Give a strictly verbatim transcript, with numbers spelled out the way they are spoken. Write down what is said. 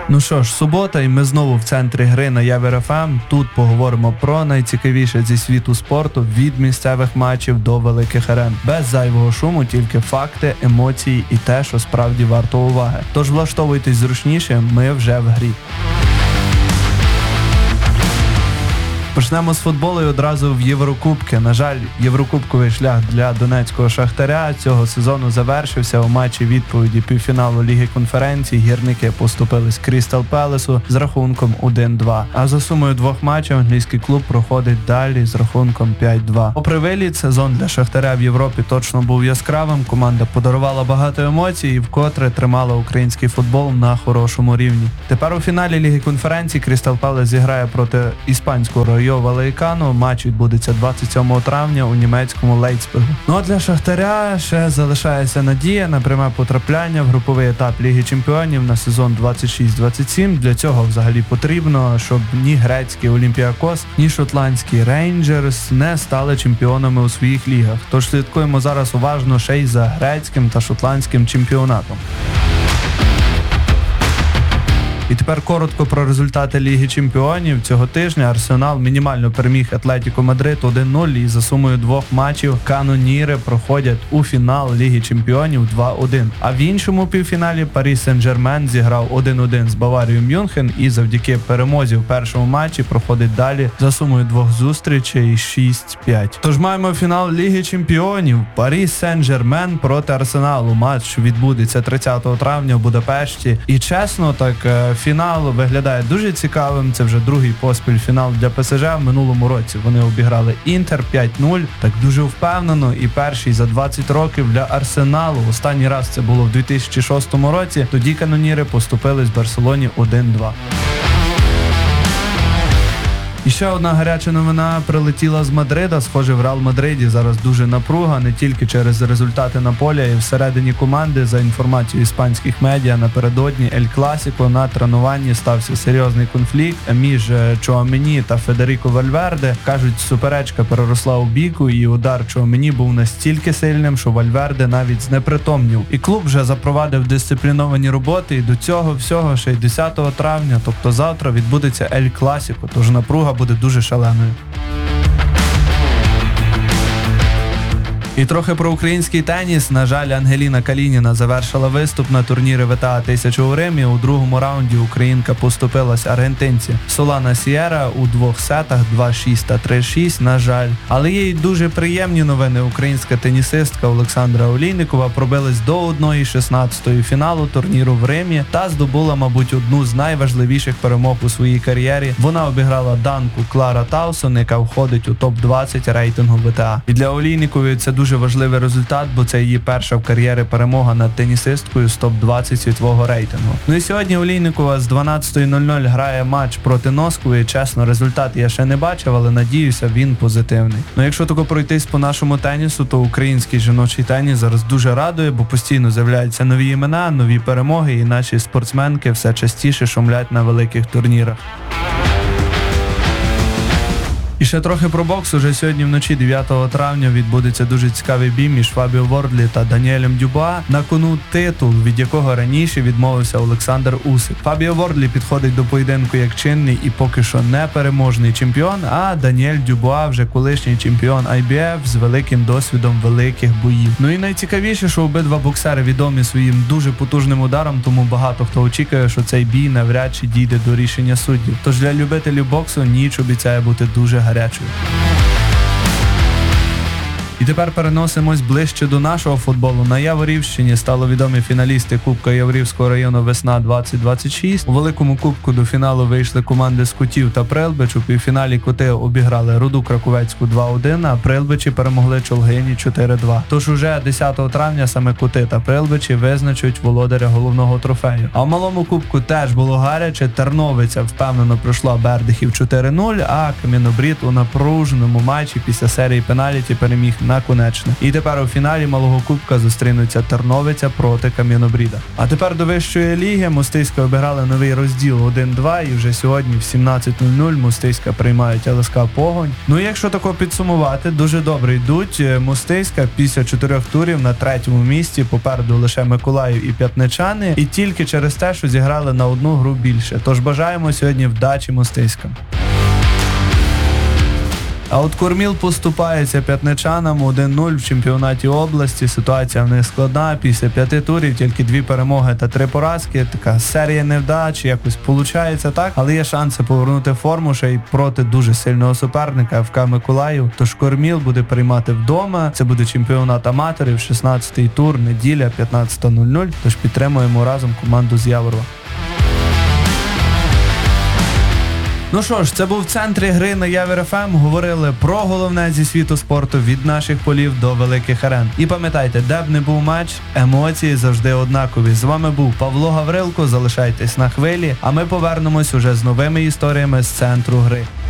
Ну що ж, субота, і ми знову в центрі гри на Явір еф ем. Тут поговоримо про найцікавіше зі світу спорту від місцевих матчів до великих арен. Без зайвого шуму, тільки факти, емоції і те, що справді варто уваги. Тож влаштовуйтесь зручніше, ми вже в грі. Почнемо з футболу і одразу в Єврокубки. На жаль, єврокубковий шлях для донецького Шахтаря цього сезону завершився. У матчі відповіді півфіналу Ліги конференцій гірники поступились Крістал Пелесу з рахунком один-два. А за сумою двох матчів англійський клуб проходить далі з рахунком п'ять-два. Попри виліт, сезон для Шахтаря в Європі точно був яскравим. Команда подарувала багато емоцій і вкотре тримала український футбол на хорошому рівні. Тепер у фіналі Ліги конференцій Крістал Пелес зіграє проти іспанського Райо Валлекано. Матч відбудеться двадцять сьомого травня у німецькому Лейпцигу. Ну а для Шахтаря ще залишається надія на пряме потрапляння в груповий етап Ліги Чемпіонів на сезон двадцять шість двадцять сім. Для цього взагалі потрібно, щоб ні грецький Олімпіакос, ні шотландський Рейнджерс не стали чемпіонами у своїх лігах. Тож слідкуємо зараз уважно ще й за грецьким та шотландським чемпіонатом. І тепер коротко про результати Ліги Чемпіонів. Цього тижня Арсенал мінімально переміг Атлетіко Мадрид один-нуль і за сумою двох матчів каноніри проходять у фінал Ліги Чемпіонів два-один. А в іншому півфіналі Парі Сен-Жермен зіграв один-один з Баварією Мюнхен і завдяки перемозі в першому матчі проходить далі за сумою двох зустрічей шість-п'ять. Тож маємо фінал Ліги Чемпіонів. Парі Сен-Жермен проти Арсеналу. Матч відбудеться тридцятого травня в Будапешті. І чесно, так фінал виглядає дуже цікавим. Це вже другий поспіль фінал для ПСЖ. В минулому році вони обіграли Інтер п'ять-нуль. Так дуже впевнено. І перший за двадцять років для Арсеналу. Останній раз це було в дві тисячі шостому році. Тоді каноніри поступились Барселоні один-два. І ще одна гаряча новина прилетіла з Мадрида. Схоже, в Реал Мадриді зараз дуже напруга, не тільки через результати на полі, а й всередині команди. За інформацією іспанських медіа, напередодні Ель Класіко на тренуванні стався серйозний конфлікт між Чуамені та Федеріко Вальверде. Кажуть, суперечка переросла у бійку, і удар Чуамені був настільки сильним, що Вальверде навіть знепритомнів. І клуб вже запровадив дисципліновані роботи, і до цього всього ще й десятого травня, тобто завтра, відбудеться Ель Класіко, тож напруга буде дуже шаленою. І трохи про український теніс. На жаль, Ангеліна Калініна завершила виступ на турнірі ве те а тисячу у Римі. У другому раунді українка поступилась аргентинці Солана Сієра у двох сетах два-шість та три-шість, на жаль. Але є й дуже приємні новини. Українська тенісистка Олександра Олійникова пробилась до одної шістнадцятої фіналу турніру в Римі та здобула, мабуть, одну з найважливіших перемог у своїй кар'єрі. Вона обіграла данку Клара Таусон, яка входить у топ двадцять рейтингу ве те а. І для Олійникової це дуже Дуже важливий результат, бо це її перша в кар'єрі перемога над тенісисткою з топ двадцять світового рейтингу. Ну і сьогодні Олійникова з дванадцятої нуль-нуль грає матч проти Носкви. Чесно, результат я ще не бачив, але надіюся, він позитивний. Ну якщо тако пройтись по нашому тенісу, то український жіночий теніс зараз дуже радує, бо постійно з'являються нові імена, нові перемоги, і наші спортсменки все частіше шумлять на великих турнірах. І ще трохи про бокс. Уже сьогодні вночі дев'ятого травня відбудеться дуже цікавий бій між Фабіо Вордлі та Даніелем Дюбуа. На кону титул, від якого раніше відмовився Олександр Усик. Фабіо Вордлі підходить до поєдинку як чинний і поки що не переможний чемпіон, а Даніель Дюбуа вже колишній чемпіон ай бі еф з великим досвідом великих боїв. Ну і найцікавіше, що обидва боксери відомі своїм дуже потужним ударом, тому багато хто очікує, що цей бій навряд чи дійде до рішення суддів. Тож для любителів боксу ніч обіцяє бути дуже гарячою. І тепер переносимось ближче до нашого футболу. На Яворівщині стало відомі фіналісти Кубка Яворівського району «Весна двадцять двадцять шість». У великому кубку до фіналу вийшли команди з Кутів та Прилбич. У півфіналі Кути обіграли Руду Краковецьку два-один, а Прилбичі перемогли Чолгині чотири-два. Тож уже десятого травня саме Кути та Прилбичі визначать володаря головного трофею. А в малому кубку теж було гаряче. Терновиця впевнено пройшла Бердихів чотири-нуль, а Кам'янобрід у напруженому матчі після серії пеналіті переміг наконечне. І тепер у фіналі малого кубка зустрінуться Терновиця проти Кам'янобріда. А тепер до вищої ліги. Мостиська обіграли новий розділ один-два і вже сьогодні в сімнадцять нуль нуль Мостиська приймають ел ес ка Погонь. Ну і якщо тако підсумувати, дуже добре йдуть. Мостиська після чотирьох турів на третьому місці, попереду лише Миколаїв і П'ятничани, і тільки через те, що зіграли на одну гру більше. Тож бажаємо сьогодні вдачі Мостиськам. А от Корміл поступається П'ятничанам один нуль в чемпіонаті області. Ситуація в них складна. Після п'яти турів тільки дві перемоги та три поразки. Така серія невдач, якось виходить так. Але є шанси повернути форму ще й проти дуже сильного суперника еф ка Миколаїв. Тож Корміл буде приймати вдома. Це буде чемпіонат аматорів, шістнадцятий тур, неділя, п'ятнадцята нуль нуль. Тож підтримуємо разом команду з Яворова. Ну що ж, це був в центрі гри на Явір еф ем. Говорили про головне зі світу спорту від наших полів до великих арен. І пам'ятайте, де б не був матч, емоції завжди однакові. З вами був Павло Гаврилко, залишайтесь на хвилі, а ми повернемось уже з новими історіями з центру гри.